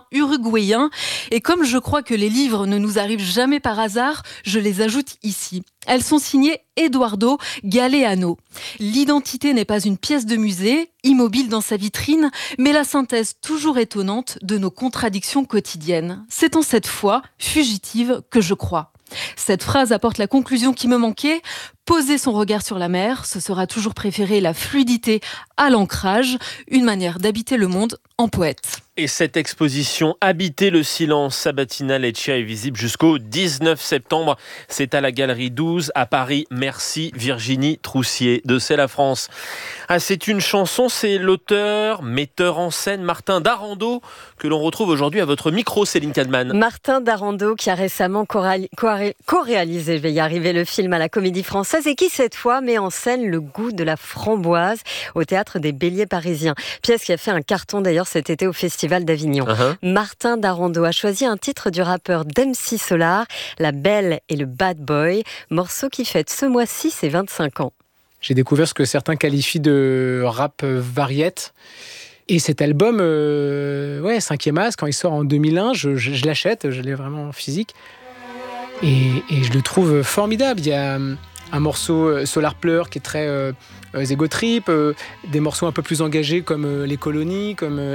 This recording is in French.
uruguayen. Et comme je crois que les livres ne nous arrivent jamais par hasard, je les ajoute ici. Elles sont signées Eduardo Galeano. L'identité n'est pas une pièce de musée, immobile dans sa vitrine, mais la synthèse toujours étonnante de nos contradictions quotidiennes. C'est en cette foi fugitive que je crois. Cette phrase apporte la conclusion qui me manquait. Poser son regard sur la mer, ce sera toujours préférer la fluidité à l'ancrage, une manière d'habiter le monde en poète. Et cette exposition Habiter le silence, Sabatina Leccia est visible jusqu'au 19 septembre. C'est à la Galerie 12 à Paris. Merci Virginie Troussier de C'est la France. Ah, c'est une chanson, c'est l'auteur, metteur en scène Martin Darando que l'on retrouve aujourd'hui à votre micro, Céline Cadman. Martin Darando qui a récemment co-réalisé, je vais y arriver, le film à la Comédie Française et qui cette fois met en scène Le goût de la framboise au Théâtre des Béliers parisiens. Pièce qui a fait un carton d'ailleurs cet été au Festival d'Avignon. Martin Darando a choisi un titre du rappeur Dempsey Solar, La Belle et le Bad Boy, morceau qui fête ce mois-ci ses 25 ans. J'ai découvert ce que certains qualifient de rap variette. Et cet album, 5e As, quand il sort en 2001, je l'achète, je l'ai vraiment en physique. Et je le trouve formidable. Il y a un morceau Solar Pleur qui est très ego trip, des morceaux un peu plus engagés comme Les Colonies, comme